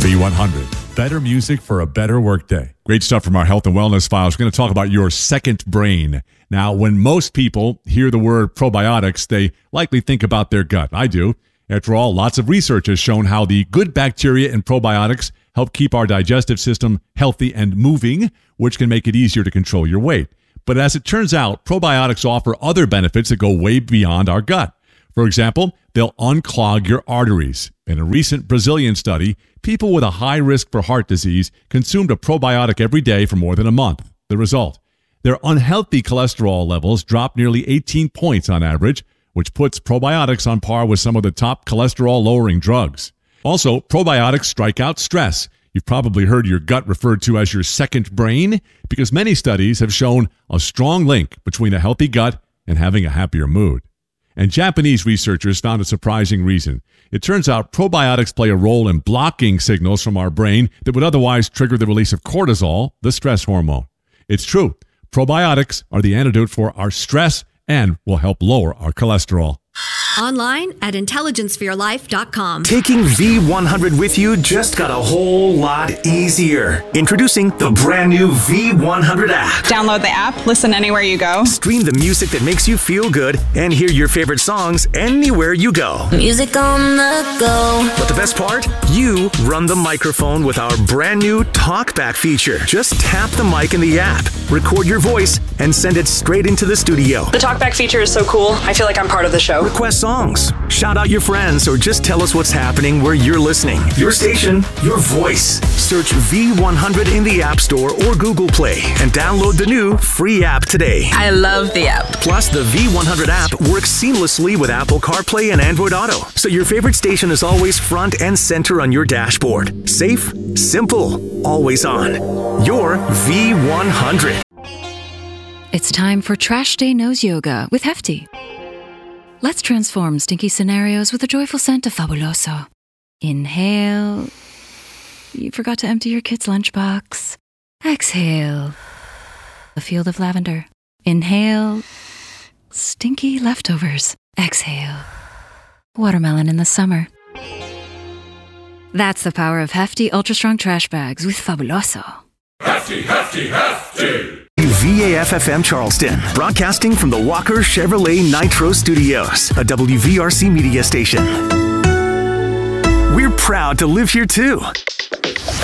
V100. Better music for a better workday. Great stuff from our health and wellness files. We're going to talk about your second brain. Now, when most people hear the word probiotics, they likely think about their gut. I do. After all, lots of research has shown how the good bacteria in probiotics help keep our digestive system healthy and moving, which can make it easier to control your weight. But as it turns out, probiotics offer other benefits that go way beyond our gut. For example, they'll unclog your arteries. In a recent Brazilian study, people with a high risk for heart disease consumed a probiotic every day for more than a month. The result? Their unhealthy cholesterol levels dropped nearly 18 points on average, which puts probiotics on par with some of the top cholesterol-lowering drugs. Also, probiotics strike out stress. You've probably heard your gut referred to as your second brain, because many studies have shown a strong link between a healthy gut and having a happier mood. And Japanese researchers found a surprising reason. It turns out probiotics play a role in blocking signals from our brain that would otherwise trigger the release of cortisol, the stress hormone. It's true. Probiotics are the antidote for our stress and will help lower our cholesterol. Online at intelligenceforyourlife.com. Taking V100 with you just got a whole lot easier. Introducing the brand new V100 app. Download the app, listen anywhere you go. Stream the music that makes you feel good and hear your favorite songs anywhere you go. Music on the go. But the best part? You run the microphone with our brand new TalkBack feature. Just tap the mic in the app, record your voice, and send it straight into the studio. The TalkBack feature is so cool. I feel like I'm part of the show. Request songs, shout out your friends, or just tell us what's happening where you're listening. Your station, your voice. Search V100 in the App Store or Google Play and download the new free app today. I love the app. Plus, the V100 app works seamlessly with Apple CarPlay and Android Auto, so your favorite station is always front and center on your dashboard. Safe, simple, always on. Your V100. It's time for Trash Day Nose Yoga with Hefty. Let's transform stinky scenarios with a joyful scent of Fabuloso. Inhale. You forgot to empty your kid's lunchbox. Exhale. A field of lavender. Inhale. Stinky leftovers. Exhale. Watermelon in the summer. That's the power of Hefty Ultra Strong Trash Bags with Fabuloso. Hefty, hefty, hefty! VAFFM Charleston, broadcasting from the Walker Chevrolet Nitro Studios, a WVRC media station. We're proud to live here too.